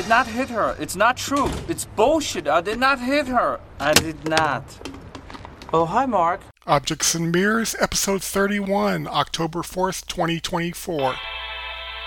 not hit her. It's not true. It's bullshit. I did not hit her. I did not. Oh, hi, Mark. Objects and Mirrors, Episode 31, October 4th, 2024.